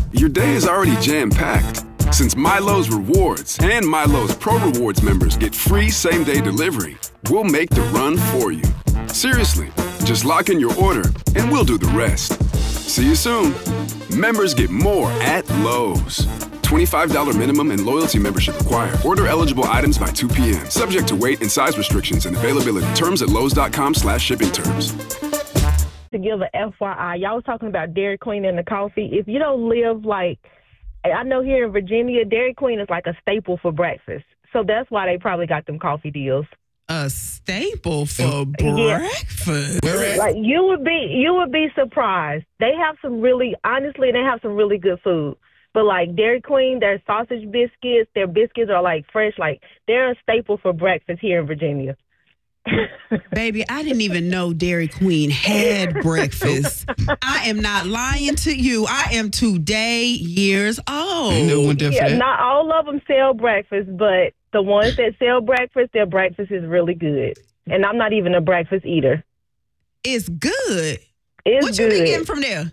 your day is already jam-packed. Since Milo's Rewards and Milo's Pro Rewards members get free same-day delivery, we'll make the run for you. Seriously, just lock in your order and we'll do the rest. See you soon. Members get more at Lowe's. $25 minimum and loyalty membership required. Order eligible items by 2 p.m. Subject to weight and size restrictions and availability. Terms at lowes.com/shipping terms. To give an FYI, y'all was talking about Dairy Queen and the coffee. If you don't live I know here in Virginia, Dairy Queen is like a staple for breakfast. So that's why they probably got them coffee deals. A staple for breakfast. Like you would be surprised. They have some really good food. But like Dairy Queen, their sausage biscuits, their biscuits are like fresh. Like they're a staple for breakfast here in Virginia. Baby, I didn't even know Dairy Queen had breakfast. I am not lying to you. I am today years old. Not all of them sell breakfast, but the ones that sell breakfast, their breakfast is really good. And I'm not even a breakfast eater. It's good. What you been getting from there?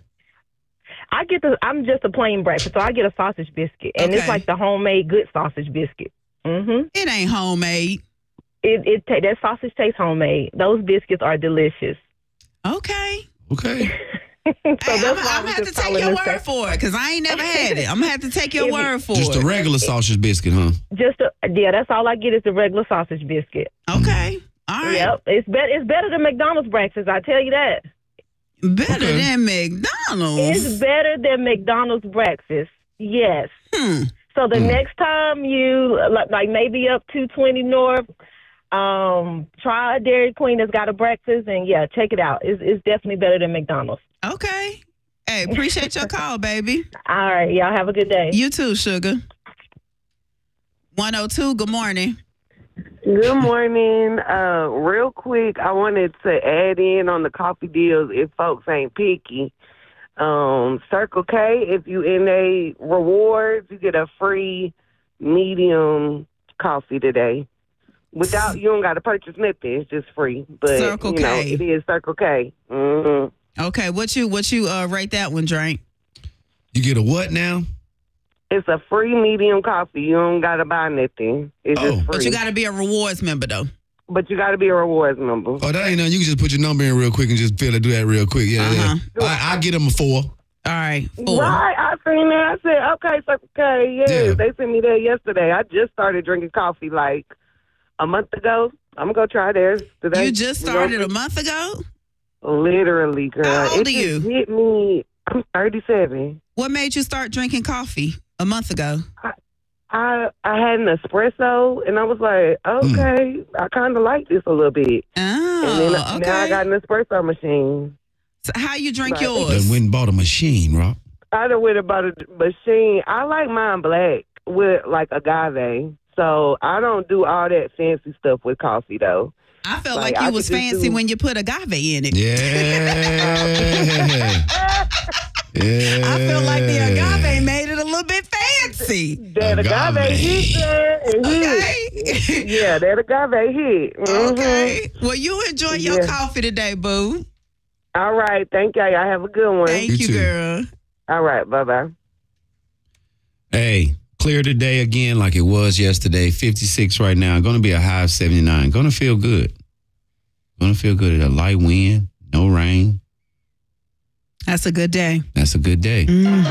I'm just a plain breakfast, so I get a sausage biscuit, and it's like the homemade good sausage biscuit. Mm-hmm. It ain't homemade. That sausage tastes homemade. Those biscuits are delicious. Okay. So hey, I'm going to have to take your word for it because I ain't never had it. I'm going to have to take your word for it. Just a regular sausage biscuit, huh? That's all I get is the regular sausage biscuit. Okay. All right. Yep. It's better than McDonald's breakfast, I tell you that. Better than McDonald's? It's better than McDonald's breakfast. Yes. So the next time you, like maybe up 220 North, try a Dairy Queen that's got a breakfast, and check it out. It's definitely better than McDonald's. Okay. Hey, appreciate your call, baby. All right. Y'all have a good day. You too, sugar. 102, good morning. Good morning. Real quick, I wanted to add in on the coffee deals if folks ain't picky. Circle K, if you in a rewards, you get a free medium coffee today. You don't got to purchase nothing. It's just free. But Circle K. It is Circle K. Mm-hmm. Okay, what you rate that one, Drake? You get a what now? It's a free medium coffee. You don't got to buy nothing. It's just free. But you got to be a rewards member, though. But you got to be a rewards member. Oh, that ain't nothing. You can just put your number in real quick and just do that real quick. Yeah. I get them a 4. All right, 4. Right, I seen that. I said, okay, Circle K, yeah. They sent me that yesterday. I just started drinking coffee like a month ago. I'm going to go try theirs today. You just started a month ago? Literally, girl. How old are you? It hit me. I'm 37. What made you start drinking coffee a month ago? I had an espresso, and I was like, okay, I kind of like this a little bit. Oh, and then now I got an espresso machine. So how you drink Done yours? went and bought a machine, Rob. I done went and bought a machine. I like mine black with like agave. So I don't do all that fancy stuff with coffee, though. I felt like you was fancy when you put agave in it. Yeah. I feel like the agave made it a little bit fancy. That agave hit there. Okay. Yeah, that agave hit. Mm-hmm. Okay. Well, you enjoy your coffee today, boo. All right. Thank y'all. Y'all have a good one. Thank you, girl. All right. Bye-bye. Hey, clear today again like it was yesterday. 56 right now. Going to be a high of 79. Going to feel good. Going to feel good. A light wind, no rain. That's a good day. That's a good day.